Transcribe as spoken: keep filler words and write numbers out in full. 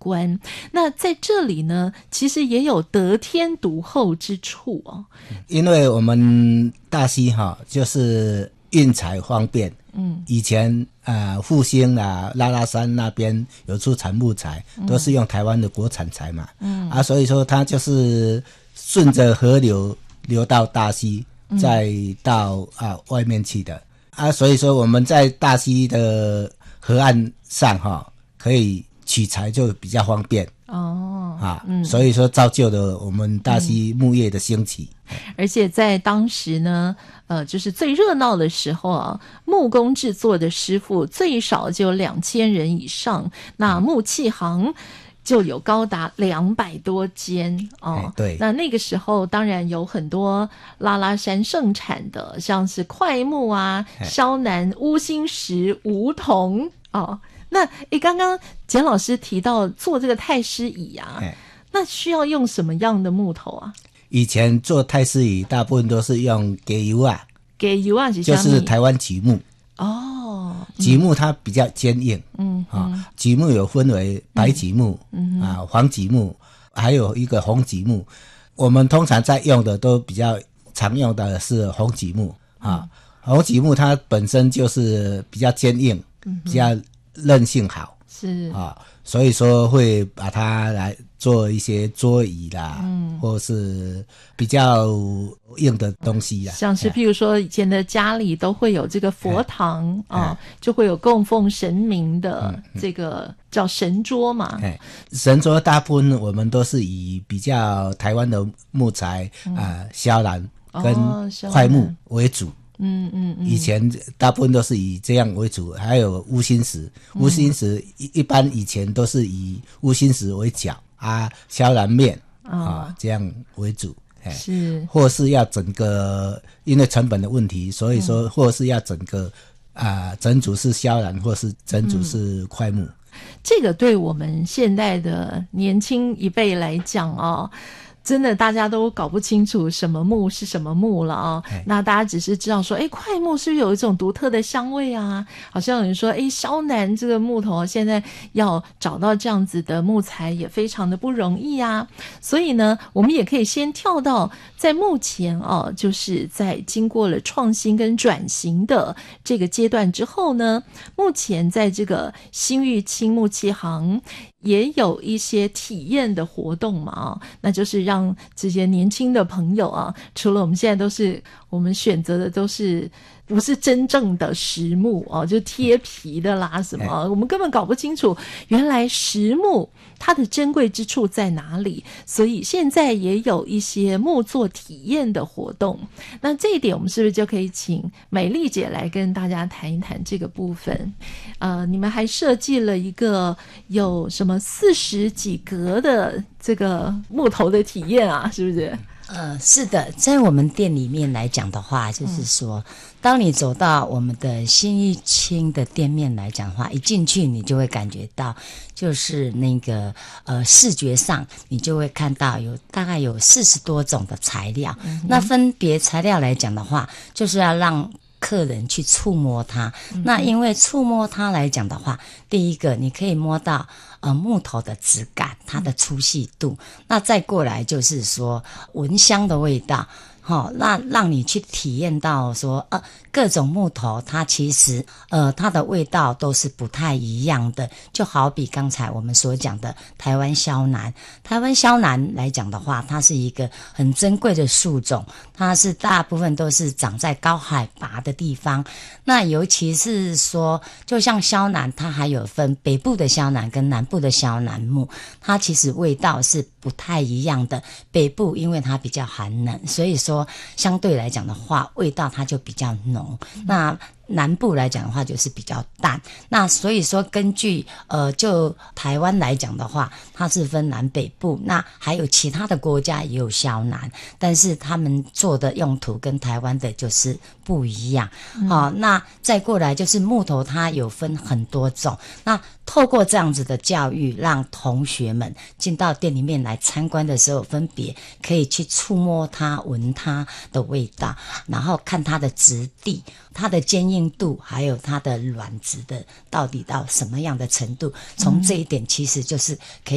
观。那在这里呢，其实也有得天独厚之处哦。 因为我们大溪哈、哦，就是运材方便。 嗯， 以前啊，复兴啊、拉拉山那边有出产木材，都是用台湾的国产材嘛。嗯啊，所以说它就是顺着河流流到大溪，再到啊外面去的。啊，所以说我们在大溪的河岸上哈、哦，可以取材就比较方便哦啊、嗯，所以说造就了我们大溪木业的兴起。 嗯、而且在当时呢，呃，就是最热闹的时候啊，木工制作的师傅最少就有两千人以上，那木器行就有高达两百多间哦。 对， 那那个时候当然有很多拉拉山盛产的，像是檜木啊、萧楠、乌心石、梧桐哦。那诶，刚刚简老师提到做这个太师椅啊，那需要用什么样的木头啊？ 以前做太师椅大部分都是用给油啊， 给油啊是什么？ 就是台湾榉木哦。 榉木它比较坚硬， 嗯啊，榉木有分为白榉木，嗯啊，黄榉木，还有一个红榉木。我们通常在用的都比较常用的是红榉木啊，红榉木它本身就是比较坚硬，比较韧性好， 是啊，所以说会把它来做一些桌椅啦，嗯，或是比较硬的东西啦， 像是譬如说以前的家里都会有这个佛堂啊、哦，就会有供奉神明的这个叫神桌嘛。 哎，神桌大部分我们都是以比较台湾的木材啊、嗯呃，萧楠跟檜木为主。 嗯嗯嗯， 以前大部分都是以这样为主，还有乌心石，乌心石一一般以前都是以乌心石为角啊，萧楠面、哦、啊这样为主， 是， 或是要整个因为成本的问题，所以说或是要整个啊整组是萧楠，或是整组是檜木、嗯。 这个对我们现代的年轻一辈来讲哦。真的大家都搞不清楚什么木是什么木了啊、哦！那大家只是知道说，哎，檜木是不是有一种独特的香味啊？好像有人说，哎，萧楠这个木头现在要找到这样子的木材也非常的不容易啊。所以呢，我们也可以先跳到在目前哦，就是在经过了创新跟转型的这个阶段之后呢，目前在这个新玉清木器行也有一些体验的活动嘛、哦、那就是让这些年轻的朋友啊，除了我们现在都是我们选择的都是不是真正的实木哦，就贴皮的啦什么，我们根本搞不清楚原来实木它的珍贵之处在哪里，所以现在也有一些木作体验的活动。那这一点我们是不是就可以请美丽姐来跟大家谈一谈这个部分？呃，你们还设计了一个有什么四十几格的这个木头的体验啊，是不是？ 呃，是的，在我们店里面来讲的话，就是说，嗯、当你走到我们的新玉清的店面来讲的话，一进去你就会感觉到，就是那个呃视觉上，你就会看到有大概有四十多种的材料。嗯、那分别材料来讲的话，就是要让客人去触摸它。嗯、那因为触摸它来讲的话，第一个你可以摸到呃木头的质感，它的粗细度。嗯、那再过来就是说闻香的味道。好、哦，那让你去体验到说，呃，各种木头它其实，呃，它的味道都是不太一样的。就好比刚才我们所讲的台湾萧楠，台湾萧楠来讲的话，它是一个很珍贵的树种，它是大部分都是长在高海拔的地方。那尤其是说，就像萧楠，它还有分北部的萧楠跟南部的萧楠木，它其实味道是不太一样的。北部因为它比较寒冷，所以说相对来讲的话，味道它就比较浓。嗯、那南部来讲的话就是比较淡。那所以说根据呃就台湾来讲的话，它是分南北部，那还有其他的国家也有萧楠，但是他们做的用途跟台湾的就是不一样。嗯、好，那再过来就是木头它有分很多种，那透过这样子的教育，让同学们进到店里面来参观的时候，分别可以去触摸它、闻它的味道，然后看它的质地、它的坚硬度，还有它的软质的到底到什么样的程度。从这一点其实就是可以